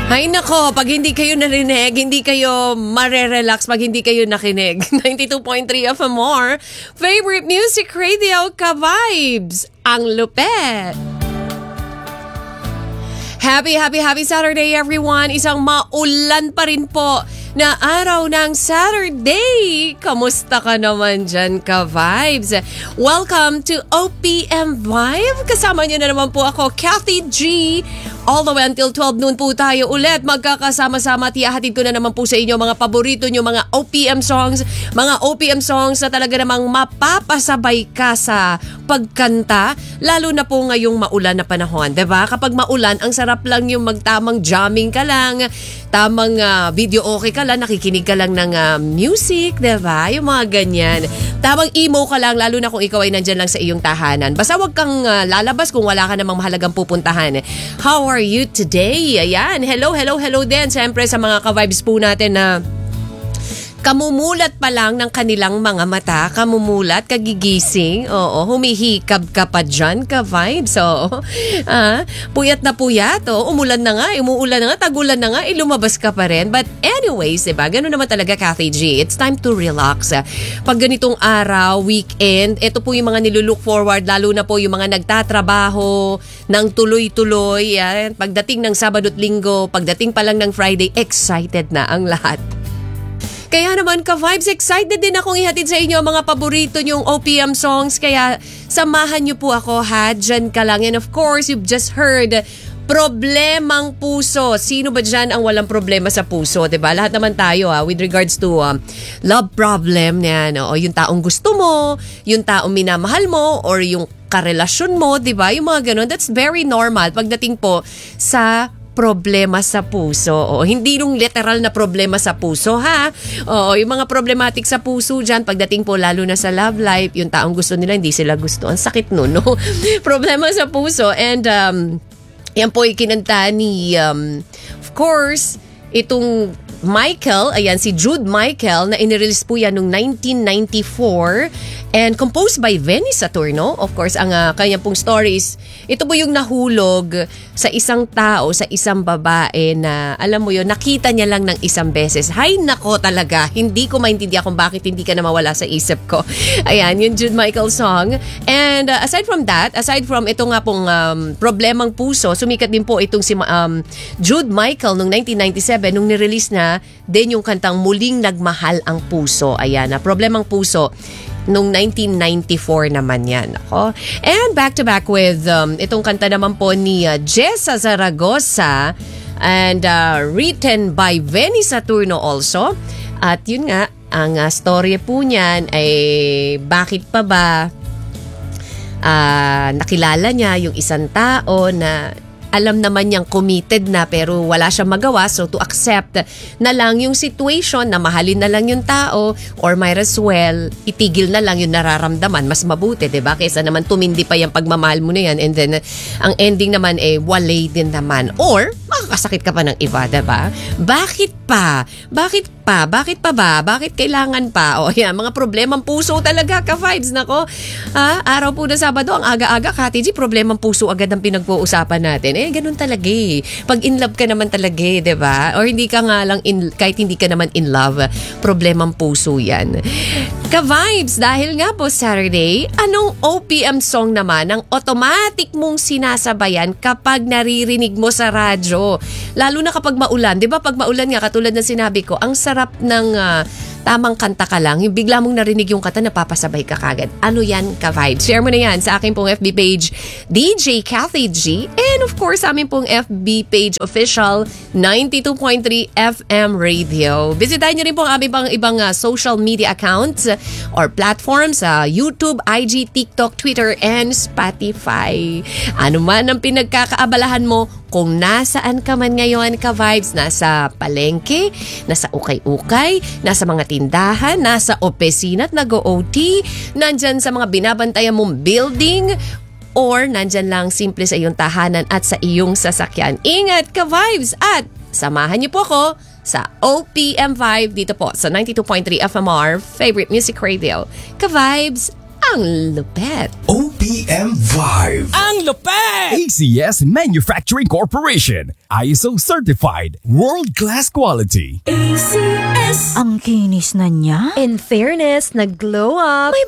Ay nako, pag hindi kayo narinig, hindi kayo marerelax pag hindi kayo nakinig. 92.3 FMR, favorite music radio ka-vibes, ang lupet. Happy Saturday everyone. Isang maulan pa rin po na araw ng Saturday. Kamusta ka naman dyan ka-vibes? Welcome to OPM Vibe. Kasama niyo na naman po ako, Kathy G. All the way until 12 noon po tayo ulit magkakasama-sama at ihahatid ko na naman po sa inyo mga paborito nyo, mga OPM songs na talaga namang mapapasabay ka sa pagkanta, lalo na po ngayong maulan na panahon, diba? Kapag maulan, ang sarap lang yung magtamang jamming ka lang, tamang video okay ka lang, nakikinig ka lang ng music, diba? Yung mga ganyan. Tamang emo ka lang, lalo na kung ikaw ay nandyan lang sa iyong tahanan. Basta wag kang lalabas kung wala ka namang mahalagang pupuntahan. How are you today? Ayan, hello din. Siyempre sa mga ka-vibes po natin na kamumulat pa lang ng kanilang mga mata, kamumulat, kagigising, oo, humihikab ka pa dyan, ka-vibes, oo. Puyat na puyat, umuulan na nga, tagulan na nga, lumabas ka pa rin. But anyways, diba, ganun naman talaga, Kathy G. It's time to relax. Pag ganitong araw, weekend, ito po yung mga nilulook forward, lalo na po yung mga nagtatrabaho ng tuloy-tuloy. Yan. Pagdating ng Sabado at Linggo, pagdating pa lang ng Friday, excited na ang lahat. Kaya naman ka-vibes, excited din akong ihatid sa inyo mga paborito nyong OPM songs. Kaya samahan niyo po ako ha, dyan ka lang. And of course, you've just heard Problemang Puso. Sino ba dyan ang walang problema sa puso? Diba? Lahat naman tayo with regards to love problem. Yan, o yung taong gusto mo, yung taong minamahal mo, or yung karelasyon mo, diba? Yung mga ganun, that's very normal pagdating po sa problema sa puso. O, hindi nung literal na problema sa puso, ha? O, yung mga problematic sa puso dyan, pagdating po lalo na sa love life, yung taong gusto nila, hindi sila gusto. Ang sakit nun, no? Problema sa puso. And, yan po ikinanta ni, of course, itong Michael, ayan, si Jude Michael, na inirelease po yan noong 1994 and composed by Benny Saturno. Of course, ang kanyang pong stories, ito po yung nahulog sa isang tao, sa isang babae na, alam mo yun, nakita niya lang ng isang beses. Hay nako talaga, hindi ko maintindihan kung bakit hindi ka na mawala sa isip ko. Ayan, yung Jude Michael song. And aside from ito nga pong Problemang Puso, sumikat din po itong si Jude Michael noong 1997 nung nirelease na din yung kantang Muling Nagmahal ang Puso. Ayan, Problemang Puso noong 1994 naman yan. Ako. And back to back with itong kanta naman po ni Jessa Zaragoza and written by Benny Saturno also. At yun nga, ang story po niyan ay bakit pa ba nakilala niya yung isang tao na alam naman niyang committed na pero wala siyang magawa, so to accept na lang yung situation na mahalin na lang yung tao or might as well itigil na lang yung nararamdaman, mas mabuti, diba? Kaysa naman tumindi pa yung pagmamahal mo na yan and then ang ending naman walay din naman or makakasakit ka pa ng iba, diba? Bakit pa? Bakit ba? Bakit kailangan pa? O yan, mga problemang puso talaga ka-vibes. Nako, araw po na Sabado, ang aga-aga, Kati G, problemang puso agad ang pinag-uusapan natin. Ganun talaga eh. Pag in love ka naman talaga eh, diba? Or hindi ka nga lang, kahit hindi ka naman in love, problemang puso yan. Ka-vibes, dahil nga po Saturday, anong OPM song naman ang automatic mong sinasabayan kapag naririnig mo sa radyo? Lalo na kapag maulan. Diba pag maulan nga, katulad ng sinabi ko, ang sarap ng tamang kanta ka lang, yung bigla mong narinig yung kanta, napapasabay ka kagad. Ano yan, ka-vibes? Share mo na yan sa aking pong FB page, DJ Kathy G. And of course, sa aming pong FB page official, 92.3 FM Radio. Visitahin nyo rin po ang aming ibang social media accounts or platforms sa YouTube, IG, TikTok, Twitter, and Spotify. Ano man ang pinagkakaabalahan mo, kung nasaan ka man ngayon, ka-vibes, nasa palengke, nasa ukay-ukay, nasa mga tindahan, nasa opisina at nag-OT, nandyan sa mga binabantayan mong building, or nandyan lang simple sa iyong tahanan at sa iyong sasakyan. Ingat ka-vibes at samahan niyo po ako sa OPM Vibe dito po sa 92.3 FMR, favorite music radio. Ka-vibes, Ang lupet. OPM Vibe. Ang lupet! ACS Manufacturing Corporation. ISO certified. World-class quality. Ang kinis na niya. In fairness, nag-glow up. May